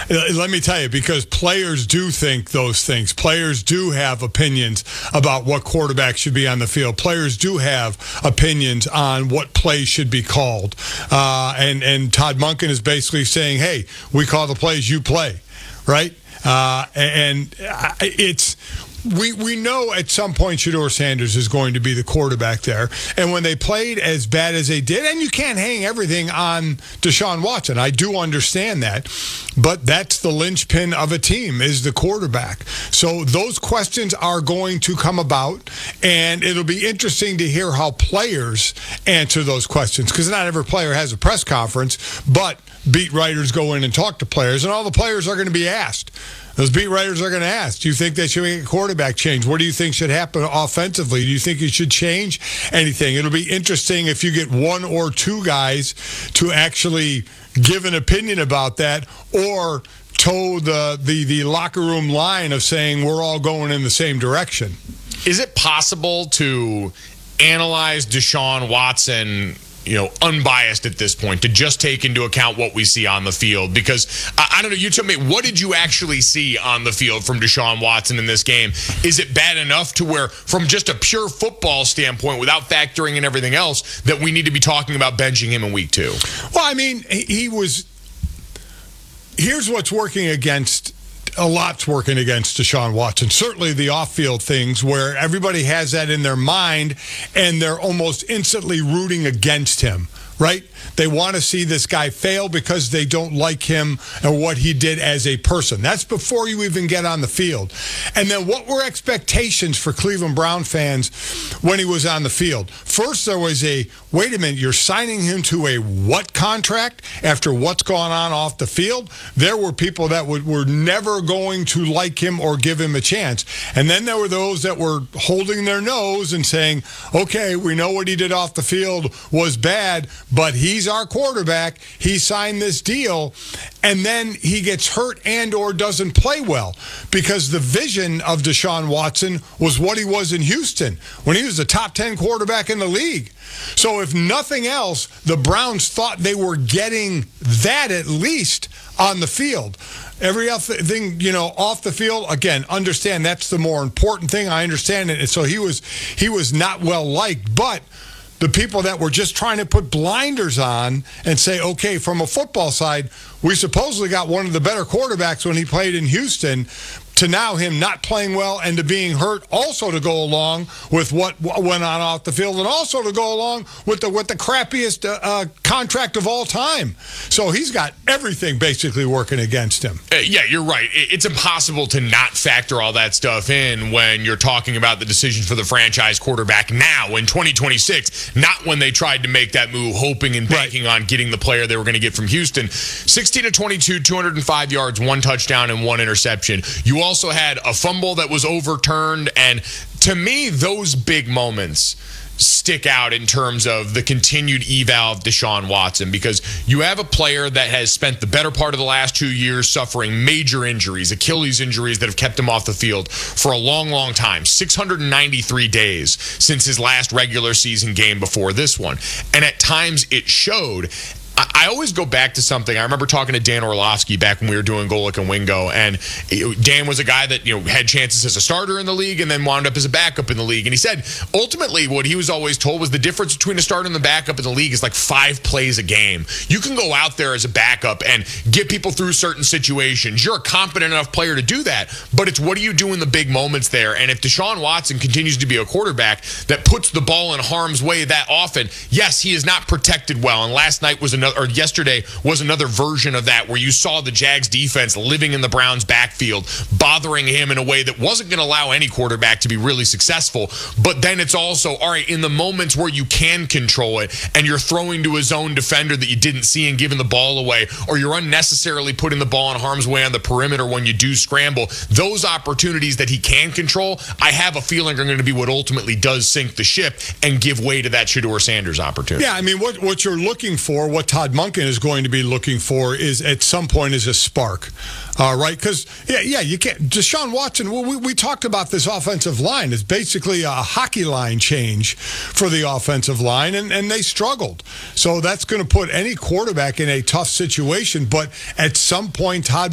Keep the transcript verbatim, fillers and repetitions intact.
Let me tell you, because players do think those things. Players do have opinions about what quarterback should be on the field. Players do have opinions on what plays should be called. Uh, and, and Todd Monken is basically saying, hey, we call the plays, you play, right? Uh, and it's... We we know at some point Shedeur Sanders is going to be the quarterback there. And when they played as bad as they did, and you can't hang everything on Deshaun Watson. I do understand that. But that's the linchpin of a team, is the quarterback. So those questions are going to come about, and it'll be interesting to hear how players answer those questions, because not every player has a press conference, but beat writers go in and talk to players, and all the players are going to be asked. Those beat writers are going to ask, do you think they should make a quarterback change? What do you think should happen offensively? Do you think you should change anything? It'll be interesting if you get one or two guys to actually give an opinion about that, or toe the, the, the locker room line of saying we're all going in the same direction. Is it possible to analyze Deshaun Watson, you know, unbiased at this point, to just take into account what we see on the field? Because, I, I don't know, you tell me, what did you actually see on the field from Deshaun Watson in this game? Is it bad enough to where, from just a pure football standpoint, without factoring in everything else, that we need to be talking about benching him in week two? Well, I mean, he was... Here's what's working against... A lot's working against Deshaun Watson. Certainly the off-field things where everybody has that in their mind and they're almost instantly rooting against him, right? They want to see this guy fail because they don't like him and what he did as a person. That's before you even get on the field. And then what were expectations for Cleveland Brown fans when he was on the field? First, there was a, wait a minute, you're signing him to a what contract after what's gone on off the field? There were people that would, were never going to like him or give him a chance. And then there were those that were holding their nose and saying, okay, we know what he did off the field was bad, but he's our quarterback. He signed this deal, and then he gets hurt and or doesn't play well, because the vision of Deshaun Watson was what he was in Houston when he was the top ten quarterback in the league. So if nothing else, the Browns thought they were getting that at least on the field. Every other thing, you know, off the field, again, understand that's the more important thing. I understand it. And so he was he was not well liked, but the people that were just trying to put blinders on and say, okay, from a football side, we supposedly got one of the better quarterbacks when he played in Houston, to now him not playing well and to being hurt, also to go along with what went on off the field, and also to go along with the with the crappiest uh, uh, contract of all time. So he's got everything basically working against him. Uh, yeah, you're right. It's impossible to not factor all that stuff in when you're talking about the decision for the franchise quarterback now in twenty twenty-six, not when they tried to make that move hoping and banking right. on getting the player they were going to get from Houston. sixteen to twenty-two, two hundred five yards, one touchdown, and one interception. You also had a fumble that was overturned, and to me, those big moments stick out in terms of the continued eval of Deshaun Watson, because you have a player that has spent the better part of the last two years suffering major injuries, Achilles injuries that have kept him off the field for a long, long time, six hundred ninety-three days since his last regular season game before this one. And at times it showed. I always go back to something. I remember talking to Dan Orlovsky back when we were doing Golic and Wingo, and Dan was a guy that, you know, had chances as a starter in the league and then wound up as a backup in the league. And he said, ultimately, what he was always told was the difference between a starter and the backup in the league is like five plays a game. You can go out there as a backup and get people through certain situations. You're a competent enough player to do that, but it's what do you do in the big moments there? And if Deshaun Watson continues to be a quarterback that puts the ball in harm's way that often, yes, he is not protected well. And last night was another, or yesterday was another version of that, where you saw the Jags defense living in the Browns backfield, bothering him in a way that wasn't going to allow any quarterback to be really successful. But then it's also, all right, in the moments where you can control it and you're throwing to a zone defender that you didn't see and giving the ball away, or you're unnecessarily putting the ball in harm's way on the perimeter when you do scramble, those opportunities that he can control, I have a feeling are going to be what ultimately does sink the ship and give way to that Shedeur Sanders opportunity. Yeah, I mean, what, what you're looking for, what Todd Monken is going to be looking for, is at some point is a spark, uh, right? Because, yeah, yeah, you can't. Deshaun Watson, well, we, we talked about this offensive line. It's basically a hockey line change for the offensive line, and, and they struggled. So that's going to put any quarterback in a tough situation. But at some point, Todd